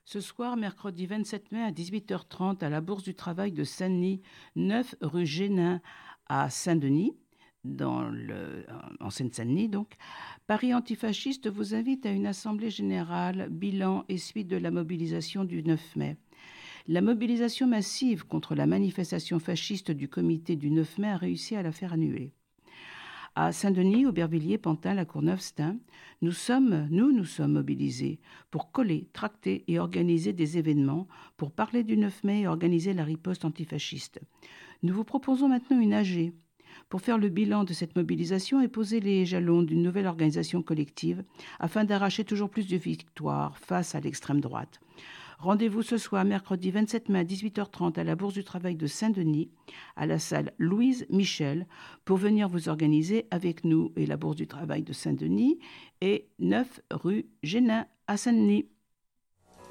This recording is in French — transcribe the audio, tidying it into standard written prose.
Ce soir, mercredi 27 mai à 18h30, à la Bourse du Travail de Saint-Denis, 9 rue Génin à Saint-Denis, en Seine-Saint-Denis donc, Paris Antifasciste vous invite à une assemblée générale, bilan et suite de la mobilisation du 9 mai. La mobilisation massive contre la manifestation fasciste du comité du 9 mai a réussi à la faire annuler. À Saint-Denis, Aubervilliers, Pantin, La Courneuve-Stein, nous sommes mobilisés pour coller, tracter et organiser des événements, pour parler du 9 mai et organiser la riposte antifasciste. Nous vous proposons maintenant une AG pour faire le bilan de cette mobilisation et poser les jalons d'une nouvelle organisation collective afin d'arracher toujours plus de victoires face à l'extrême droite. Rendez-vous ce soir, mercredi 27 mai à 18h30 à la Bourse du Travail de Saint-Denis, à la salle Louise Michel, pour venir vous organiser avec nous et la Bourse du Travail de Saint-Denis et 9 rue Génin à Saint-Denis.